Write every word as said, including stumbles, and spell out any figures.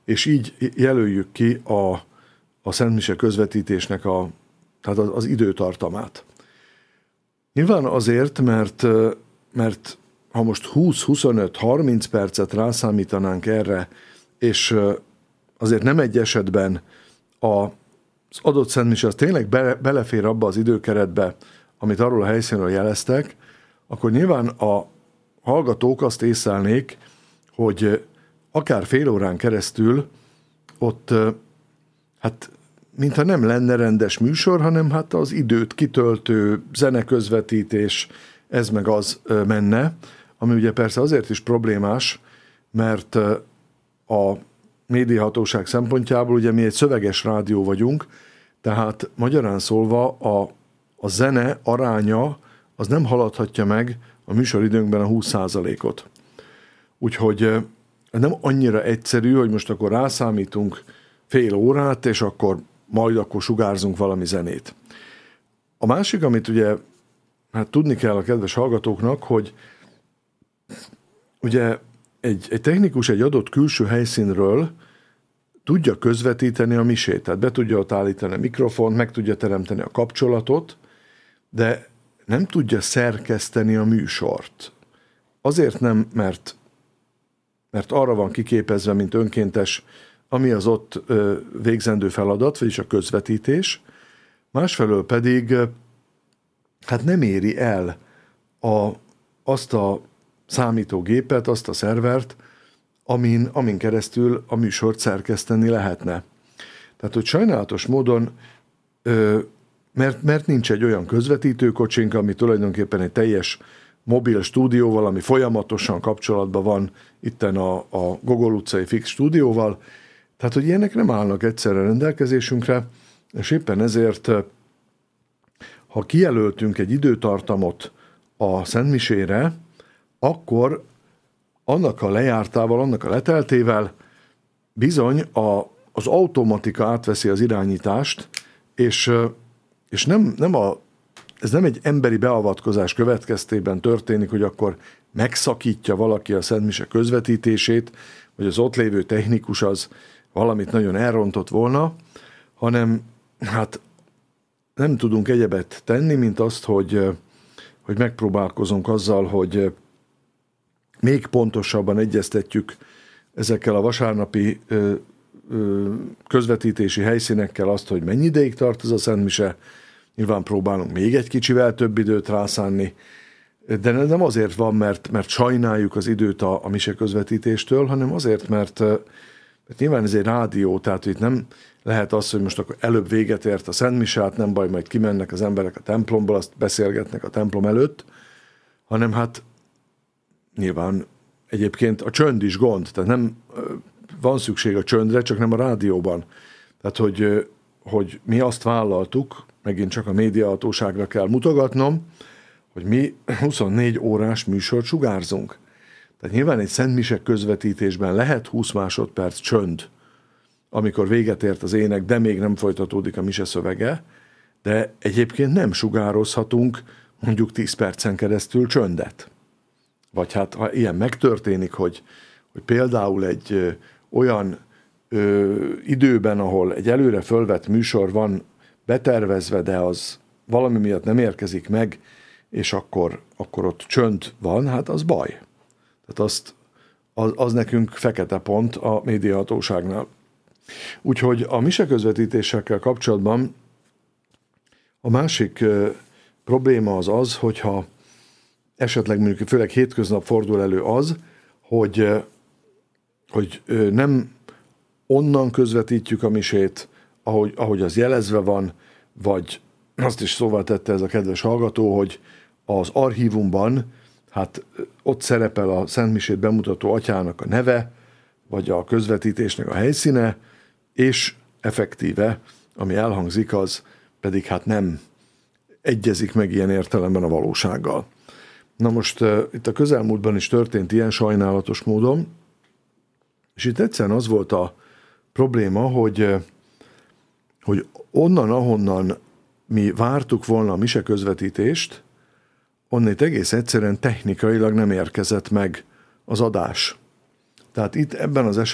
és így jelöljük ki a, a Szent Mise közvetítésnek a, tehát az, az időtartamát. Nyilván azért, mert, mert ha most húsz, huszonöt, harminc percet rászámítanánk erre, és azért nem egy esetben az adott Szent Mise az tényleg be, belefér abba az időkeretbe, amit arról a helyszínről jeleztek, akkor nyilván a hallgatók azt észlelnék, hogy akár fél órán keresztül ott, hát mintha nem lenne rendes műsor, hanem hát az időt kitöltő zeneközvetítés, ez meg az menne, ami ugye persze azért is problémás, mert a médiahatóság szempontjából ugye mi egy szöveges rádió vagyunk, tehát magyarán szólva a, a zene aránya az nem haladhatja meg a műsoridőnkben a húsz százalékot. Úgyhogy nem annyira egyszerű, hogy most akkor rászámítunk fél órát, és akkor majd akkor sugárzunk valami zenét. A másik, amit ugye hát tudni kell a kedves hallgatóknak, hogy ugye egy, egy technikus egy adott külső helyszínről tudja közvetíteni a misét, tehát be tudja ott állítani a mikrofont, meg tudja teremteni a kapcsolatot, de nem tudja szerkeszteni a műsort. Azért nem, mert, mert arra van kiképezve, mint önkéntes, ami az ott ö, végzendő feladat, vagyis a közvetítés, másfelől pedig hát nem éri el a, azt a számítógépet, azt a szervert, amin, amin keresztül a műsort szerkeszteni lehetne. Tehát, hogy sajnálatos módon, ö, mert, mert nincs egy olyan közvetítőkocsink, ami tulajdonképpen egy teljes mobil stúdióval, ami folyamatosan kapcsolatban van itten a, a Gogol utcai fix stúdióval, tehát, hogy ilyenek nem állnak egyszerre rendelkezésünkre, és éppen ezért, ha kijelöltünk egy időtartamot a szentmisére, akkor annak a lejártával, annak a leteltével bizony a, az automatika átveszi az irányítást, és, és nem, nem a, ez nem egy emberi beavatkozás következtében történik, hogy akkor megszakítja valaki a szentmise közvetítését, vagy az ott lévő technikus az valamit nagyon elrontott volna, hanem hát nem tudunk egyebet tenni, mint azt, hogy, hogy megpróbálkozunk azzal, hogy még pontosabban egyeztetjük ezekkel a vasárnapi ö, ö, közvetítési helyszínekkel azt, hogy mennyi ideig tart ez a szentmise. Nyilván próbálunk még egy kicsivel több időt rászánni, de nem azért van, mert, mert sajnáljuk az időt a, a mise közvetítéstől, hanem azért, mert, mert nyilván ez egy rádió, tehát itt nem lehet az, hogy most akkor előbb véget ért a szentmisát, nem baj, majd kimennek az emberek a templomból, azt beszélgetnek a templom előtt, hanem hát nyilván egyébként a csönd is gond, tehát nem van szükség a csöndre, csak nem a rádióban. Tehát, hogy, hogy mi azt vállaltuk, megint csak a médiahatóságra kell mutogatnom, hogy mi huszonnégy órás műsort sugárzunk. Tehát nyilván egy szentmise közvetítésben lehet húsz másodperc csönd, amikor véget ért az ének, de még nem folytatódik a mise szövege, de egyébként nem sugározhatunk mondjuk tíz percen keresztül csöndet. Vagy hát, ha ilyen megtörténik, hogy, hogy például egy ö, olyan ö, időben, ahol egy előre fölvett műsor van betervezve, de az valami miatt nem érkezik meg, és akkor, akkor ott csönd van, hát az baj. Tehát azt, az, az nekünk fekete pont a médiahatóságnál. Úgyhogy a mise közvetítésekkel kapcsolatban a másik ö, probléma az az, hogyha esetleg mondjuk főleg hétköznap fordul elő az, hogy, hogy nem onnan közvetítjük a misét, ahogy, ahogy az jelezve van, vagy azt is szóval tette ez a kedves hallgató, hogy az archívumban hát ott szerepel a szentmisét bemutató atyának a neve, vagy a közvetítésnek a helyszíne, és effektíve, ami elhangzik, az pedig hát nem egyezik meg ilyen értelemben a valósággal. Na most uh, itt a közelmúltban is történt ilyen sajnálatos módon, és itt egyszerűen az volt a probléma, hogy, uh, hogy onnan, ahonnan mi vártuk volna a mise közvetítést, onnét egész egyszerűen technikailag nem érkezett meg az adás. Tehát itt ebben az esetben